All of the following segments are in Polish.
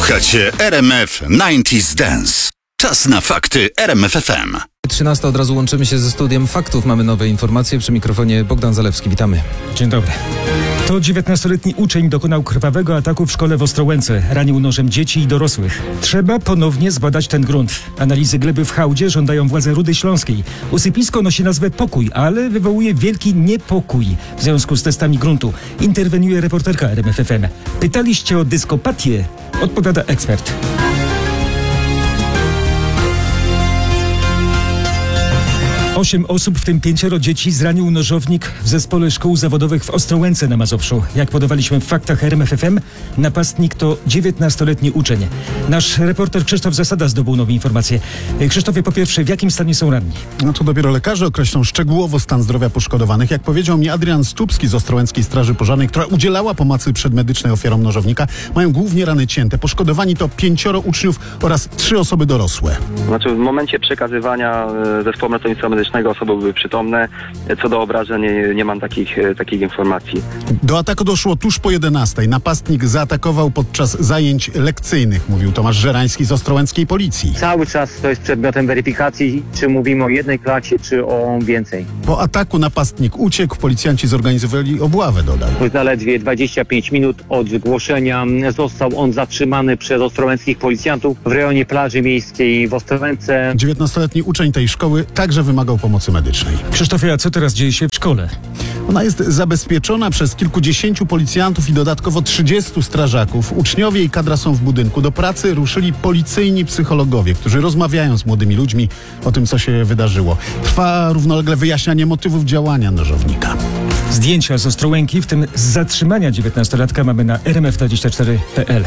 Słuchacie RMF 90s Dance. Czas na fakty RMF FM. 13 od razu łączymy się ze studiem faktów. Mamy nowe informacje. Przy mikrofonie Bogdan Zalewski. Witamy. Dzień dobry. To 19-letni uczeń dokonał krwawego ataku w szkole w Ostrołęce. Ranił nożem dzieci i dorosłych. Trzeba ponownie zbadać ten grunt. Analizy gleby w hałdzie żądają władze Rudy Śląskiej. Usypisko nosi nazwę Pokój, ale wywołuje wielki niepokój w związku z testami gruntu. Interweniuje reporterka RMF FM. Pytaliście o dyskopatię? Odpowiada ekspert. 8 osób, w tym 5 dzieci, zranił nożownik w zespole szkół zawodowych w Ostrołęce na Mazowszu. Jak podawaliśmy w faktach RMF FM, napastnik to 19-letni uczeń. Nasz reporter Krzysztof Zasada zdobył nowe informacje. Krzysztofie, po pierwsze, w jakim stanie są ranni? No to dopiero lekarze określą szczegółowo stan zdrowia poszkodowanych. Jak powiedział mi Adrian Stupski z Ostrołęckiej Straży Pożarnej, która udzielała pomocy przedmedycznej ofiarom nożownika, mają głównie rany cięte. Poszkodowani to 5 uczniów oraz 3 osoby dorosłe. Znaczy w momencie przekazywania zespołu ratownictwa medycznego osoby były przytomne. Co do obrażeń nie mam takich informacji. Do ataku doszło tuż po 11:00. Napastnik zaatakował podczas zajęć lekcyjnych, mówił Tomasz Żerański z Ostrołęckiej Policji. Cały czas to jest przedmiotem weryfikacji, czy mówimy o jednej klasie, czy o więcej. Po ataku napastnik uciekł, policjanci zorganizowali obławę, dodał. Zaledwie 25 minut od zgłoszenia został on zatrzymany przez ostrołęckich policjantów w rejonie plaży miejskiej w Ostrołęce. 19-letni uczeń tej szkoły także wymagał pomocy medycznej. Krzysztofie, a co teraz dzieje się w szkole? Ona jest zabezpieczona przez kilkudziesięciu policjantów i dodatkowo 30 strażaków. Uczniowie i kadra są w budynku. Do pracy ruszyli policyjni psychologowie, którzy rozmawiają z młodymi ludźmi o tym, co się wydarzyło. Trwa równolegle wyjaśnianie motywów działania nożownika. Zdjęcia z Ostrołęki, w tym z zatrzymania 19-latka, mamy na rmf24.pl.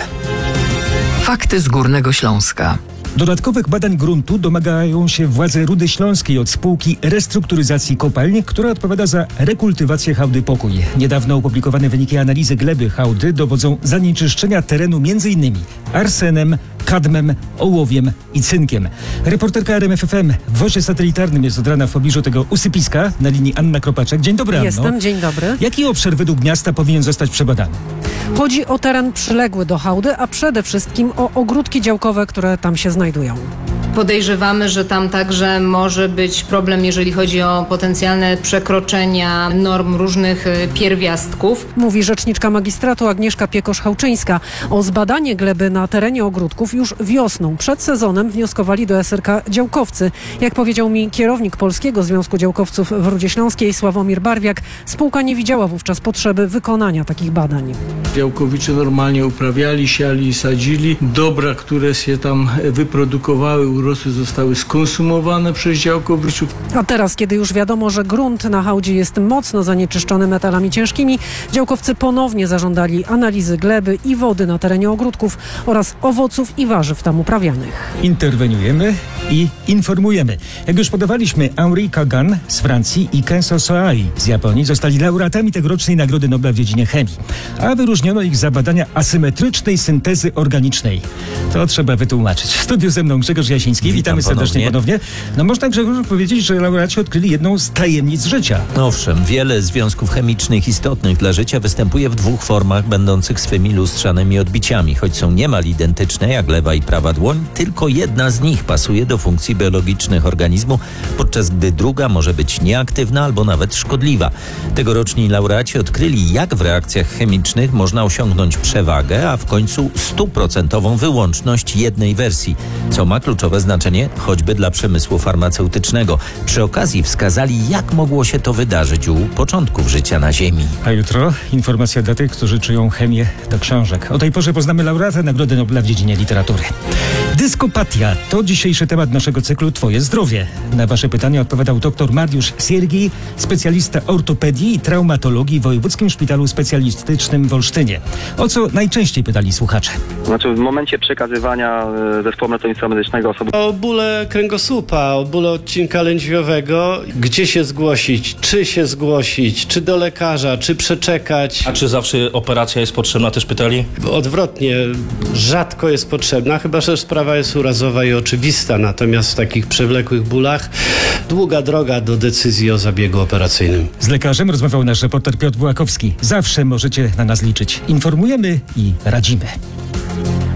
Fakty z Górnego Śląska. Dodatkowych badań gruntu domagają się władze Rudy Śląskiej od spółki restrukturyzacji kopalń, która odpowiada za rekultywację hałdy Pokój. Niedawno opublikowane wyniki analizy gleby hałdy dowodzą zanieczyszczenia terenu m.in. arsenem, kadmem, ołowiem i cynkiem. Reporterka RMF FM w wozie satelitarnym jest od rana w pobliżu tego usypiska. Na linii Anna Kropaczek. Dzień dobry, Anno. Jestem, dzień dobry. Jaki obszar według miasta powinien zostać przebadany? Chodzi o teren przyległy do hałdy, a przede wszystkim o ogródki działkowe, które tam się znajdują. Podejrzewamy, że tam także może być problem, jeżeli chodzi o potencjalne przekroczenia norm różnych pierwiastków. Mówi rzeczniczka magistratu Agnieszka Piekosz-Hałczyńska. O zbadanie gleby na terenie ogródków już wiosną. Przed sezonem wnioskowali do SRK działkowcy. Jak powiedział mi kierownik Polskiego Związku Działkowców w Rudzie Śląskiej Sławomir Barwiak, spółka nie widziała wówczas potrzeby wykonania takich badań. Działkowicze normalnie uprawiali, siali i sadzili. Dobra, które się tam wyprodukowały, urosły, zostały skonsumowane przez działkowiczów. A teraz, kiedy już wiadomo, że grunt na hałdzie jest mocno zanieczyszczony metalami ciężkimi, działkowcy ponownie zażądali analizy gleby i wody na terenie ogródków oraz owoców i warzyw tam uprawianych. Interweniujemy i informujemy. Jak już podawaliśmy, Henri Kagan z Francji i Kenzo Soai z Japonii zostali laureatami tegorocznej Nagrody Nobla w dziedzinie chemii, a wyróżniono ich za badania asymetrycznej syntezy organicznej. To trzeba wytłumaczyć. W studiu ze mną Grzegorz Jasiński. Witamy serdecznie ponownie. No można, Grzegorz, powiedzieć, że laureaci odkryli jedną z tajemnic życia. Owszem, wiele związków chemicznych istotnych dla życia występuje w 2 formach będących swymi lustrzanymi odbiciami. Choć są niemal identyczne jak lewa i prawa dłoń, tylko jedna z nich pasuje do funkcji biologicznych organizmu, podczas gdy druga może być nieaktywna albo nawet szkodliwa. Tegoroczni laureaci odkryli, jak w reakcjach chemicznych można osiągnąć przewagę, a w końcu 100% wyłączność jednej wersji, co ma kluczowe znaczenie choćby dla przemysłu farmaceutycznego. Przy okazji wskazali, jak mogło się to wydarzyć u początków życia na Ziemi. A jutro informacja dla tych, którzy czują chemię do książek. O tej porze poznamy laureata Nagrody Nobla w dziedzinie literatury. Dyskopatia to dzisiejszy temat naszego cyklu Twoje zdrowie. Na wasze pytania odpowiadał dr Mariusz Siergiej, specjalista ortopedii i traumatologii w Wojewódzkim Szpitalu Specjalistycznym w Olsztynie. O co najczęściej pytali słuchacze? Znaczy w momencie przekazywania zespołu ratownictwa medycznego osoby... O bóle kręgosłupa, o bóle odcinka lędźwiowego. Gdzie się zgłosić? Czy się zgłosić? Czy do lekarza? Czy przeczekać? A czy zawsze operacja jest potrzebna też pytali? Odwrotnie, rzadko jest potrzebna, chyba że sprawa jest urazowa i oczywista. Natomiast w takich przewlekłych bólach długa droga do decyzji o zabiegu operacyjnym. Z lekarzem rozmawiał nasz reporter Piotr Bułakowski. Zawsze możecie na nas liczyć. Informujemy i radzimy.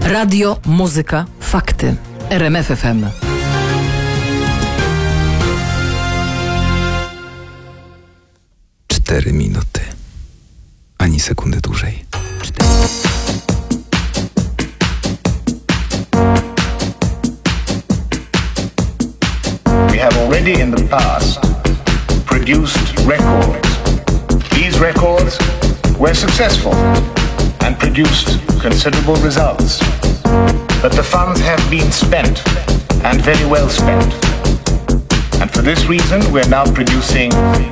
Radio, muzyka, fakty. RMF FM. Cztery minuty. Ani sekundy dłużej. We have already in the past produced records. These records were successful and produced considerable results. But the funds have been spent, and very well spent. And for this reason, we're now producing